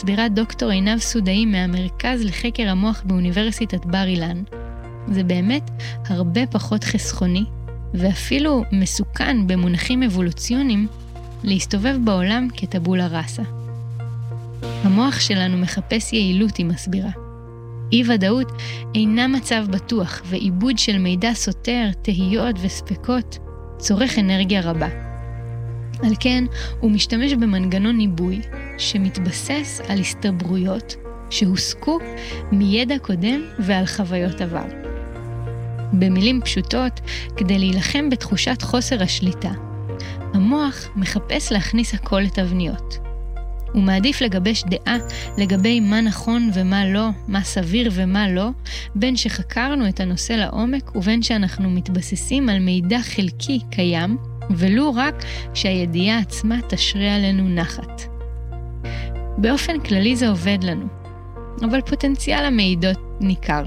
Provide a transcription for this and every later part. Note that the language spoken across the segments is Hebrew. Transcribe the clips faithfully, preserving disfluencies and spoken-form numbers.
מסבירה דוקטור עינב סודאי מהמרכז לחקר המוח באוניברסיטת בר אילן, זה באמת הרבה פחות חסכוני, ואפילו מסוכן במונחים אבולוציוניים, להסתובב בעולם כטבולה ראסה. המוח שלנו מחפש יעילות, היא מסבירה. אי-ודאות אינה מצב בטוח, ועיבוד של מידע סותר, תהיות וספקות, צורך אנרגיה רבה. על כן, הוא משתמש במנגנון ניבוי, שמתבסס על הסתברויות שהוסקו מידע קודם ועל חוויות עבר. במילים פשוטות, כדי להילחם בתחושת חוסר השליטה, המוח מחפש להכניס הכל לתבניות. הוא מעדיף לגבש דעה לגבי מה נכון ומה לא, מה סביר ומה לא, בין שחקרנו את הנושא לעומק ובין שאנחנו מתבססים על מידע חלקי קיים, ולו רק שהידיעה עצמה תשרה עלינו נחת. באופן כללי זה עובד לנו, אבל פוטנציאל המעידות ניכר.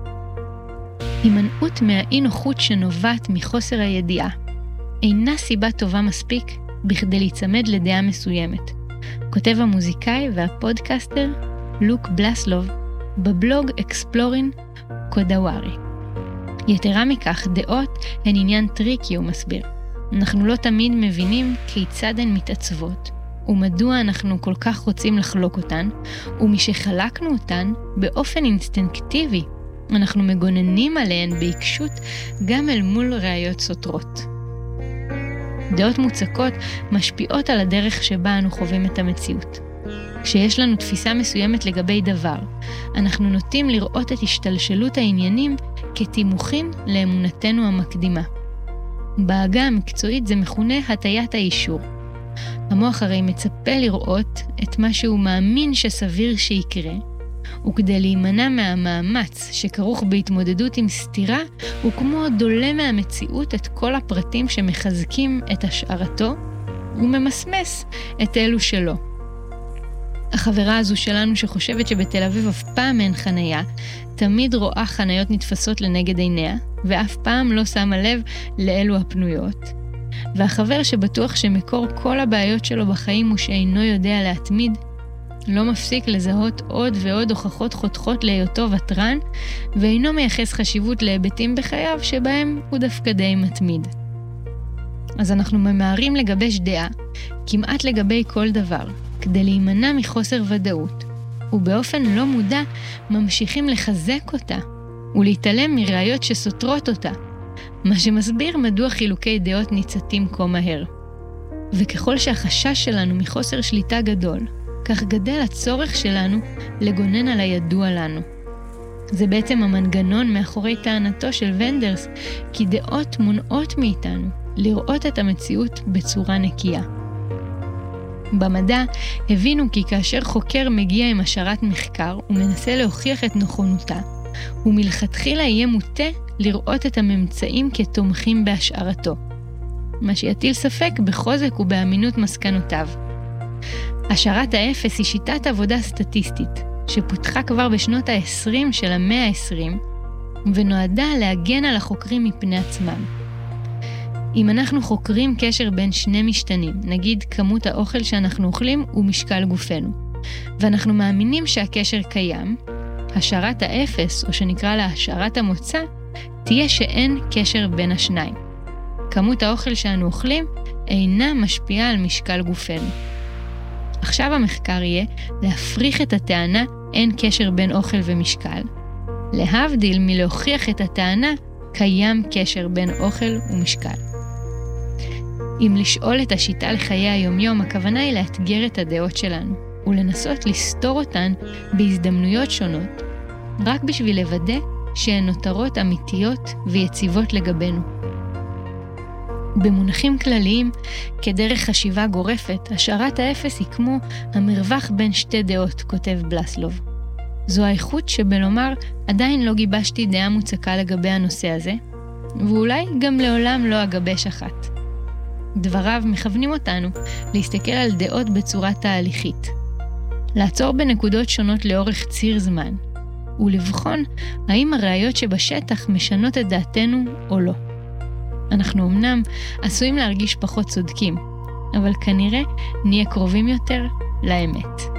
הימנעות מהאי נוחות שנובעת מחוסר הידיעה אינה סיבה טובה מספיק בכדי להיצמד לדעה מסוימת, כותב המוזיקאי והפודקאסטר לוק בלסלוב בבלוג אקספלורין קודאוורי. יתרה מכך, דעות הן עניין טריקי, הוא מסביר. אנחנו לא תמיד מבינים כיצד הן מתעצבות, ומדוע אנחנו כל כך רוצים לחלוק אותן, ומשחלקנו אותן באופן אינסטינקטיבי, אנחנו מגוננים עליהן בעיקשות גם אל מול ראיות סותרות. דעות מוצקות משפיעות על הדרך שבה אנו חווים את המציאות. כשיש לנו תפיסה מסוימת לגבי דבר, אנחנו נוטים לראות את השתלשלות העניינים כתימוכין לאמונתנו המקדימה. בעגה המקצועית זה מכונה הטיית האישור. המוח הרי מצפה לראות את מה שהוא מאמין שסביר שיקרה, וכדי להימנע מהמאמץ שכרוך בהתמודדות עם סתירה, הוא כמו דולה מהמציאות את כל הפרטים שמחזקים את השערתו, וממסמס את אלו שלו. החברה הזו שלנו שחושבת שבתל אביב אף פעם אין חנייה, תמיד רואה חניות נתפסות לנגד עיניה, ואף פעם לא שמה לב לאלו הפנויות. והחבר שבטוח שמקור כל הבעיות שלו בחיים הוא שאינו יודע להתמיד, לא מפסיק לזהות עוד ועוד הוכחות חותכות להיותו וטרן, ואינו מייחס חשיבות להיבטים בחייו שבהם הוא דווקא די מתמיד. אז אנחנו ממהרים לגבש דעה, כמעט לגבי כל דבר, כדי להימנע מחוסר ודאות, ובאופן לא מודע ממשיכים לחזק אותה, ולהתעלם מראיות שסותרות אותה, מה שמסביר מדוע חילוקי דעות ניצתים כה מהר. וככל שהחשש שלנו מחוסר שליטה גדול, כך גדל הצורך שלנו לגונן על הידוע לנו. זה בעצם המנגנון מאחורי טענתו של ונדרס, כי דעות מונעות מאיתנו לראות את המציאות בצורה נקייה. במדע הבינו כי כאשר חוקר מגיע עם השערת מחקר ומנסה להוכיח את נכונותה, הוא מלכתחילה יהיה מוטה לראות את הממצאים כתומכים בהשערתו, מה שיטיל ספק בחוזק ובאמינות מסקנותיו. השערת האפס היא שיטת עבודה סטטיסטית, שפותחה כבר בשנות ה-עשרים של המאה ה-עשרים, ונועדה להגן על החוקרים מפני עצמם. אם אנחנו חוקרים קשר בין שני משתנים, נגיד כמות האוכל שאנחנו אוכלים ומשקל גופנו, ואנחנו מאמינים שהקשר קיים, השערת האפס, או שנקרא לה השערת המוצא, תהיה שאין קשר בין השניים. כמות האוכל שאנו אוכלים אינה משפיעה על משקל גופנו. עכשיו המחקר יהיה להפריך את הטענה אין קשר בין אוכל ומשקל, להבדיל מלהוכיח את הטענה קיים קשר בין אוכל ומשקל. אם לשאול את השיטה לחיי היומיום, הכוונה היא לאתגר את הדעות שלנו, ולנסות לסתור אותן בהזדמנויות שונות, רק בשביל לוודא שהן נותרות אמיתיות ויציבות לגבינו. במונחים כלליים, כדרך חשיבה גורפת, השערת האפס היא כמו המרווח בין שתי דעות, כותב בלסלוב. זו האיכות שבלומר, עדיין לא גיבשתי דעה מוצקה לגבי הנושא הזה, ואולי גם לעולם לא אגבש אחת. דבריו מכוונים אותנו להסתכל על דעות בצורה תהליכית, לעצור בנקודות שונות לאורך ציר זמן, ולבחון האם הראיות שבשטח משנות את דעתנו או לא. אנחנו אמנם עשויים להרגיש פחות צודקים, אבל כנראה נהיה קרובים יותר לאמת.